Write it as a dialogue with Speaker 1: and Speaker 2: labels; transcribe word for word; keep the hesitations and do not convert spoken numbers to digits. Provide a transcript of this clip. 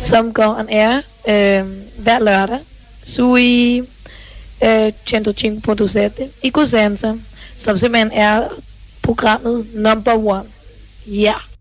Speaker 1: som går on air øh, hver lørdag. Sui øh, centocinque punto sette i Cosenza, som simpelthen er programmet number one. Ja. Yeah.